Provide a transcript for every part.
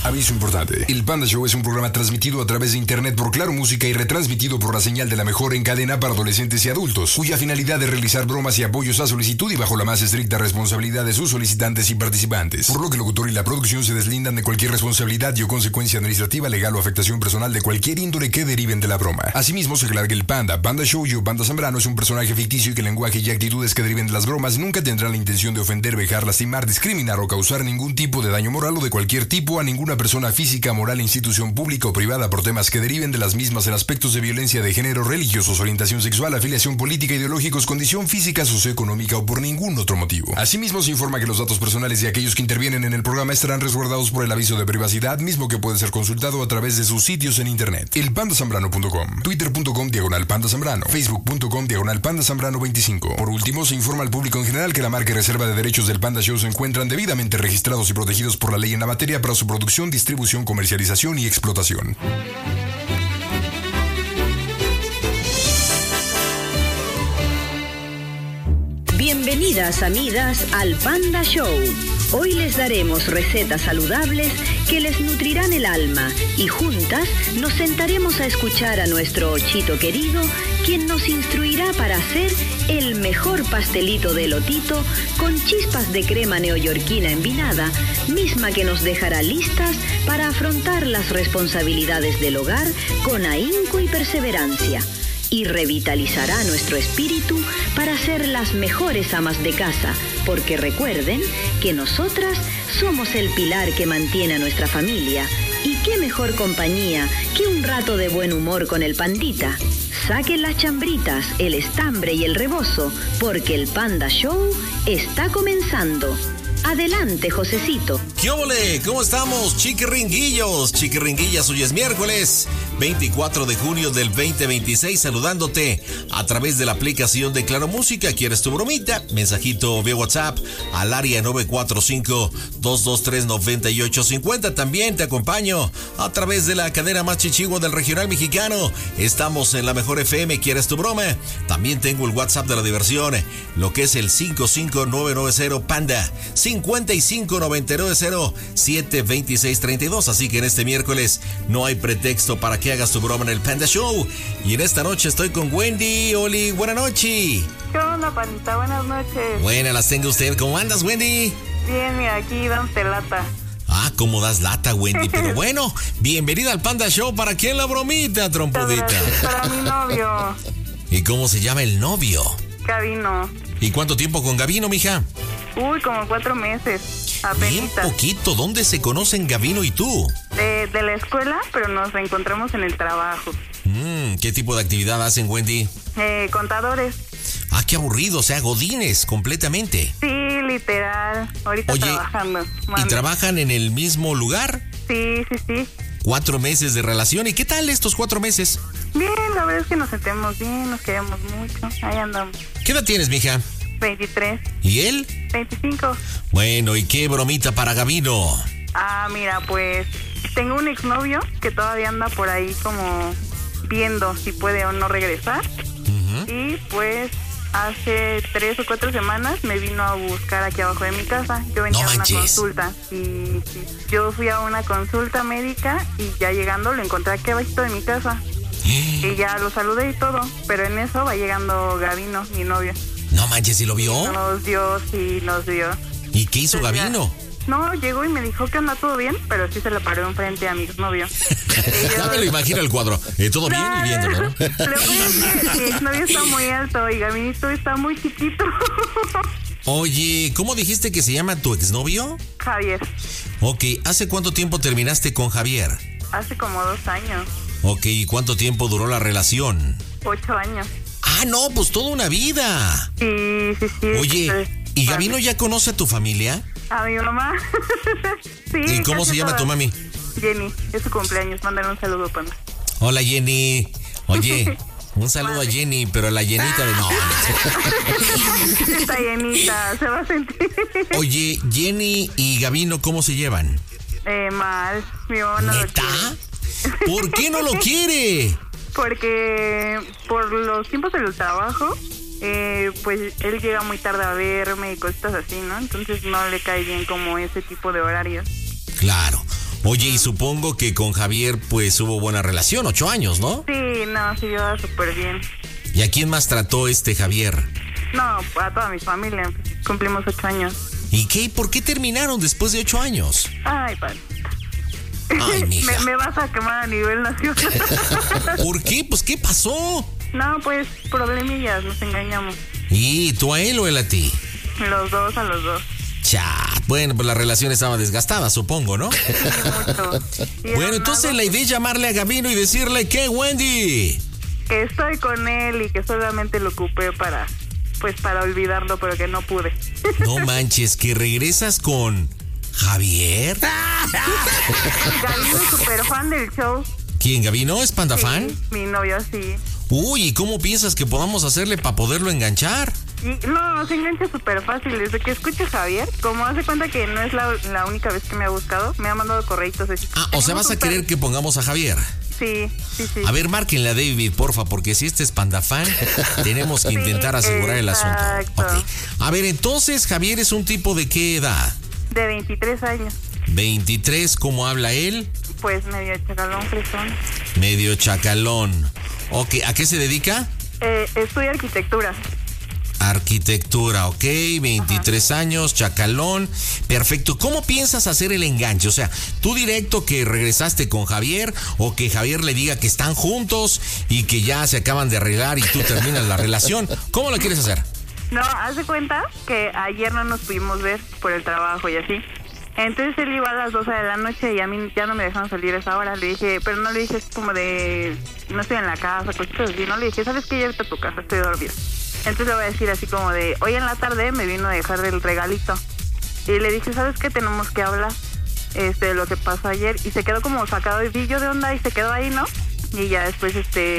Aviso importante. El Panda Show es un programa transmitido a través de internet por Claro Música y retransmitido por la señal de la mejor en cadena para adolescentes y adultos, cuya finalidad es realizar bromas y apoyos a solicitud y bajo la más estricta responsabilidad de sus solicitantes y participantes. Por lo que el locutor y la producción se deslindan de cualquier responsabilidad y o consecuencia administrativa, legal o afectación personal de cualquier índole que deriven de la broma. Asimismo, se aclara que el Panda Show y Panda Zambrano es un personaje ficticio y que el lenguaje y actitudes que deriven de las bromas nunca tendrán la intención de ofender, vejar, lastimar, discriminar o causar ningún tipo de daño moral o de cualquier tipo a ninguna persona física, moral, institución pública o privada por temas que deriven de las mismas en aspectos de violencia de género, religiosos, orientación sexual, afiliación política, ideológicos, condición física, socioeconómica o por ningún otro motivo. Asimismo, se informa que los datos personales de aquellos que intervienen en el programa estarán resguardados por el aviso de privacidad, mismo que puede ser consultado a través de sus sitios en internet. elpandasambrano.com, twitter.com/pandazambrano, facebook.com/pandazambrano 25. Por último, se informa al público en general que la marca y reserva de derechos del Panda Show se encuentran debidamente registrados y protegidos por la ley en la materia para su producción, distribución, comercialización y explotación. Bienvenidas amigas al Panda Show. Hoy les daremos recetas saludables que les nutrirán el alma y juntas nos sentaremos a escuchar a nuestro Ochito querido, quien nos instruirá para hacer el mejor pastelito de elotito con chispas de crema neoyorquina envinada, misma que nos dejará listas para afrontar las responsabilidades del hogar con ahínco y perseverancia. Y revitalizará nuestro espíritu para ser las mejores amas de casa, porque recuerden que nosotras somos el pilar que mantiene a nuestra familia. Y qué mejor compañía que un rato de buen humor con el pandita. Saquen las chambritas, el estambre y el rebozo, porque el Panda Show está comenzando. Adelante, Josecito. ¿Qué óvole? ¿Cómo estamos, chiquiringuillos? Chiquiringuillas, hoy es miércoles 24 de junio del 2026, saludándote a través de la aplicación de Claro Música. ¿Quieres tu bromita? Mensajito vía WhatsApp al área 945-223-9850. También te acompaño a través de la cadena más chichigua del regional mexicano. Estamos en la mejor FM. ¿Quieres tu broma? También tengo el WhatsApp de la diversión, lo que es el 55990 Panda 5599072632. Así que en este miércoles no hay pretexto para que hagas tu broma en el Panda Show. Y en esta noche estoy con Wendy. Oli, buena noche. ¿Qué onda, Pandita? Buenas noches. Buenas las tenga usted. ¿Cómo andas, Wendy? Bien, mira, aquí dándote lata. Ah, ¿cómo das lata, Wendy? Pero bueno, bienvenida al Panda Show. ¿Para quién la bromita, trompudita? Para mi novio. ¿Y cómo se llama el novio? Gabino. ¿Y cuánto tiempo con Gabino, mija? Uy, como 4 meses. Apenitas. Bien poquito. ¿Dónde se conocen Gabino y tú? De la escuela, pero nos reencontramos en el trabajo. ¿Qué tipo de actividad hacen, Wendy? Contadores. Ah, qué aburrido, o sea, godines, completamente. Sí, literal. Ahorita trabajando. ¿Y trabajan en el mismo lugar? Sí. 4 meses de relación. ¿Y qué tal estos 4 meses? Bien, la verdad es que nos sentimos bien, nos queremos mucho. Ahí andamos. ¿Qué edad tienes, mija? 23. ¿Y él? 25. Bueno, ¿y qué bromita para Gabino? Ah, mira, pues tengo un exnovio que todavía anda por ahí como viendo si puede o no regresar. Y pues hace 3 o 4 semanas me vino a buscar aquí abajo de mi casa. Yo venía a una consulta y yo fui a una consulta médica y ya llegando lo encontré aquí abajito de mi casa. Y ya lo saludé y todo, pero en eso va llegando Gabino, mi novio. No manches, ¿y lo vio? Nos vio. ¿Y qué hizo Gabino? No, llegó y me dijo que anda todo bien, pero sí se le paró enfrente a mi exnovio. Ya me lo imagino el cuadro. Todo bien y viéndolo, ¿no? Lo que es que mi exnovio está muy alto y Gabinito está muy chiquito. Oye, ¿cómo dijiste que se llama tu exnovio? Javier. Ok, ¿hace cuánto tiempo terminaste con Javier? Hace como 2 años. Ok, ¿y cuánto tiempo duró la relación? 8 años. Ah, no, pues toda una vida. Sí. Oye, ¿y Gabino ya conoce a tu familia? A mi mamá. Sí. ¿Y cómo se llama tu mami? Jenny, es su cumpleaños, mándale un saludo, Panda. Hola, Jenny. Oye, un saludo a Jenny, pero a la llenita de no. Esta llenita, se va a sentir. Oye, Jenny y Gabino, ¿cómo se llevan? Mal, mi mamá no lo quiere. ¿Por qué no lo quiere? Porque por los tiempos del trabajo, pues él llega muy tarde a verme y cosas así, ¿no? Entonces no le cae bien como ese tipo de horarios. Claro. Oye, y supongo que con Javier pues hubo buena relación, 8 años, ¿no? Sí, no, sí, yo súper bien. ¿Y a quién más trató Javier? No, a toda mi familia, cumplimos 8 años. ¿Y qué? ¿Por qué terminaron después de 8 años? Ay, padre. Ay, mija. Me vas a quemar a nivel nacional. ¿Por qué? Pues, ¿qué pasó? No, pues, problemillas, nos engañamos. ¿Y tú a él o él a ti? Los dos. Chat. Bueno, pues la relación estaba desgastada, supongo, ¿no? Sí, mucho. Bueno, entonces la idea es llamarle a Gabino y decirle que, Wendy, que estoy con él y que solamente lo ocupé para olvidarlo, pero que no pude. No manches, que regresas con Javier. Gabino es súper fan del show. ¿Quién, Gabino? ¿Es Panda Sí, fan? mi novio, sí. Uy, ¿y cómo piensas que podamos hacerle para poderlo enganchar? Y, no, se engancha súper fácil. Desde que escuche Javier, como hace cuenta que no es la única vez que me ha buscado, me ha mandado correitos. O sea, ¿vas a querer que pongamos a Javier? Sí. A ver, márquenle a David, porfa, porque si este es Panda fan, tenemos que intentar asegurar el asunto. Okay. A ver, entonces, Javier es un tipo de ¿qué edad? De 23 años. 23, ¿cómo habla él? Pues medio chacalón, fresón. Medio chacalón. Ok, ¿a qué se dedica? Estudia arquitectura. Arquitectura, ok, 23 años, chacalón, perfecto. ¿Cómo piensas hacer el enganche? O sea, ¿tú directo que regresaste con Javier o que Javier le diga que están juntos y que ya se acaban de arreglar y tú terminas la relación? ¿Cómo lo quieres hacer? No, haz de cuenta que ayer no nos pudimos ver por el trabajo y así. Entonces él iba a las 12 de la noche y a mí ya no me dejaron salir a esa hora. Le dije, pero no le dije como de, no estoy en la casa, cositas así. No le dije, ¿sabes qué? Ya vete a tu casa, estoy dormida. Entonces le voy a decir así como de, hoy en la tarde me vino a dejar el regalito. Y le dije, ¿sabes qué? Tenemos que hablar de lo que pasó ayer. Y se quedó como sacado de pillo de onda y se quedó ahí, ¿no? Y ya después,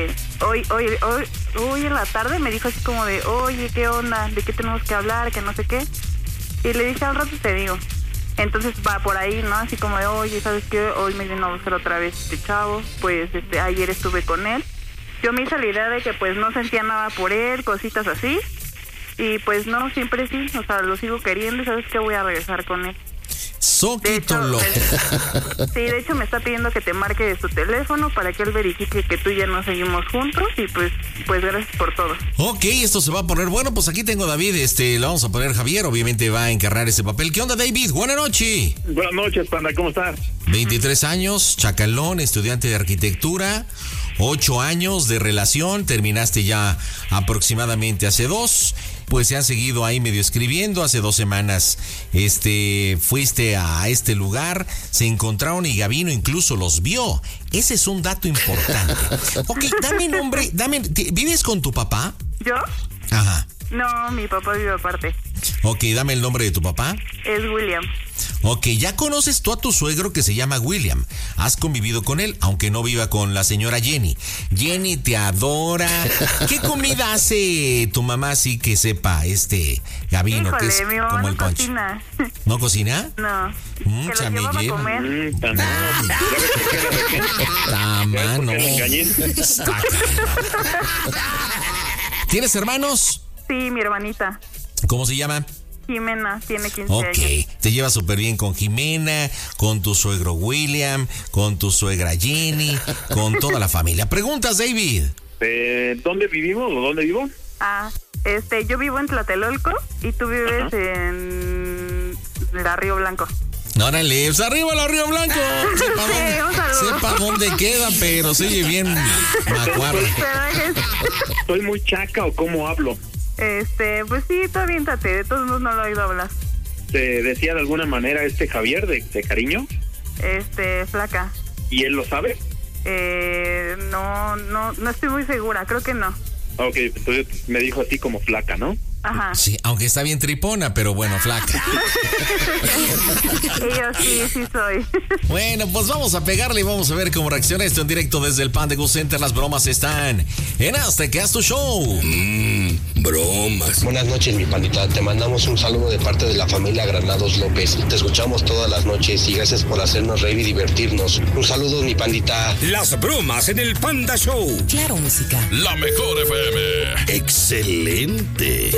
hoy en la tarde me dijo así como de, oye, ¿qué onda? ¿De qué tenemos que hablar? Que no sé qué. Y le dije, al rato te digo. Entonces va por ahí, ¿no? Así como de, oye, ¿sabes qué? Hoy me vino a buscar otra vez este chavo. Pues ayer estuve con él. Yo me hice la idea de que pues no sentía nada por él, cositas así. Y pues no, siempre sí. O sea, lo sigo queriendo y ¿sabes qué? Voy a regresar con él. Soquito loco. Sí, de hecho me está pidiendo que te marque de su teléfono para que él verifique que tú y yo no seguimos juntos y pues gracias por todo. Ok, esto se va a poner bueno, pues aquí tengo a David, le vamos a poner Javier, obviamente va a encarnar ese papel. ¿Qué onda, David? Buenas noches. Buenas noches, Panda, ¿cómo estás? 23 años, chacalón, estudiante de arquitectura, 8 años de relación, terminaste ya aproximadamente hace 2. Pues se han seguido ahí medio escribiendo. Hace 2 semanas fuiste a este lugar, se encontraron y Gabino incluso los vio. Ese es un dato importante. Ok, dame nombre, ¿vives con tu papá? ¿Yo? Ajá. No, mi papá vive aparte. Ok, dame el nombre de tu papá. Es William. Ok, ya conoces tú a tu suegro que se llama William. Has convivido con él, aunque no viva con la señora Jenny. Jenny te adora. ¿Qué comida hace tu mamá así que sepa Gabino? Híjole, que es mi mamá como no el punch. Cocina. ¿No cocina? No. Mucha me llevaba a lleva. comer. Mano. ¿Tienes hermanos? Sí, mi hermanita. ¿Cómo se llama? Jimena, tiene 15 años. Ok, te llevas súper bien con Jimena, con tu suegro William, con tu suegra Jenny, con toda la familia. ¿Preguntas, David? ¿Dónde vivimos o dónde vivo? Yo vivo en Tlatelolco y tú vives en la Río Blanco. Órale, pues arriba la Río Blanco. Sepa dónde queda, pero se oye bien macuarra. ¿Soy muy chaca o cómo hablo? Pues sí, tú aviéntate, de todos modos no lo he oído hablar. ¿Te decía de alguna manera Javier de cariño? Flaca. ¿Y él lo sabe? No estoy muy segura, creo que no. Ok, entonces me dijo así como flaca, ¿no? Ajá. Sí, aunque está bien tripona, pero bueno, flaca. Yo sí soy. Bueno, pues vamos a pegarle y vamos a ver cómo reacciona esto en directo desde el Panda Go Center. Las bromas están en Azteca Tu Show. Bromas. Buenas noches, mi pandita. Te mandamos un saludo de parte de la familia Granados López. Te escuchamos todas las noches y gracias por hacernos reír y divertirnos. Un saludo, mi pandita. Las bromas en el Panda Show. Claro, música. La mejor FM. Excelente.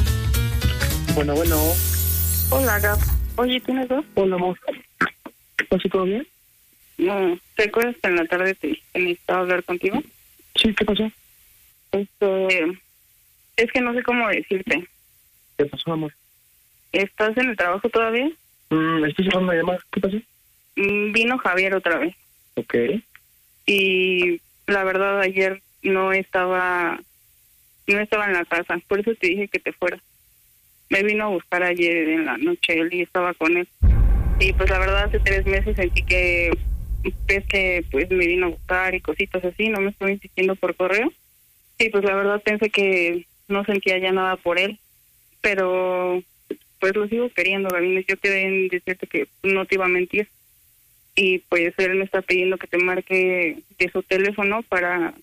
Bueno. Hola, Gab. Oye, ¿tienes dos? Hola, amor. pasó? ¿Todo bien? No, ¿te acuerdas que en la tarde te dije que necesitaba hablar contigo? Sí, ¿qué pasó? Es que no sé cómo decirte. ¿Qué pasó, amor? ¿Estás en el trabajo todavía? Estoy llevando una llamada. ¿Qué pasó? Vino Javier otra vez. Ok. Y la verdad ayer no estaba en la casa, por eso te dije que te fueras. Me vino a buscar ayer en la noche, él y estaba con él. Y pues la verdad hace 3 meses sentí que ves que pues me vino a buscar y cositas así, no me estuvo insistiendo por correo. Y pues la verdad pensé que no sentía ya nada por él, pero pues lo sigo queriendo, Gavino. Yo quedé en decirte que no te iba a mentir. Y pues él me está pidiendo que te marque de su teléfono para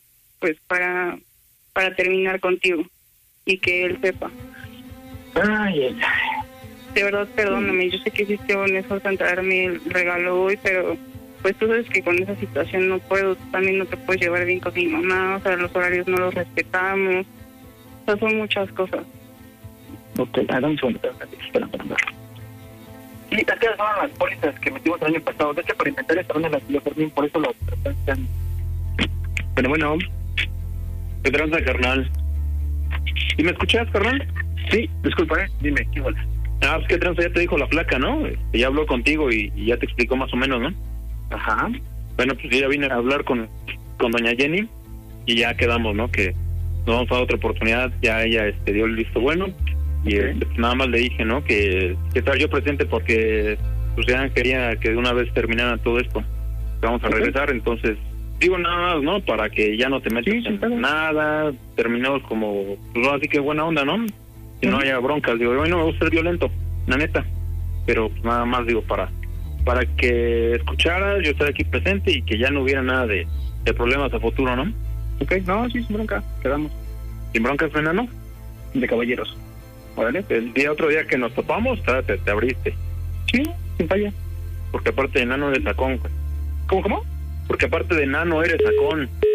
terminar contigo y que él sepa. Ay. De verdad, perdóname, yo sé que hiciste un esfuerzo en traerme el regalo hoy, pero pues tú sabes que con esa situación no puedo, tú también no te puedes llevar bien con mi mamá, o sea, los horarios no los respetamos, o sea, son muchas cosas. Ok, dame un segundo, espera. Sí, es que son las pólizas que metimos el año pasado. De hecho, para inventar estaban en la Fermín, por eso lo tratan. Pero bueno, ¿qué tranza, carnal? ¿Y me escuchas, carnal? Sí, disculpa, dime, ¿qué bola? Pues qué tranza, ya te dijo la flaca, ¿no? Ya habló contigo y ya te explicó más o menos, ¿no? Ajá. Bueno, pues ya vine a hablar con doña Jenny y ya quedamos, ¿no? Que nos vamos a dar otra oportunidad. Ya ella dio el visto bueno y pues nada más le dije, ¿no? Que estar yo presente porque pues ya quería que de una vez terminara todo esto. Vamos a regresar, entonces digo nada más, ¿no? Para que ya no te metas en nada, terminemos como, pues así que buena onda, ¿no? Que no haya broncas. Digo, a mí no me gusta ser violento, la neta, pero pues nada más digo para que escucharas, yo estar aquí presente y que ya no hubiera nada de problemas a futuro, ¿no? Ok, no, sí, sin bronca, quedamos. ¿Sin broncas, enano? De caballeros. Órale, otro día que nos topamos, te abriste. Sí, sin falla. Porque aparte de enano eres sacón, güey. ¿Cómo? Porque aparte de enano eres sacón.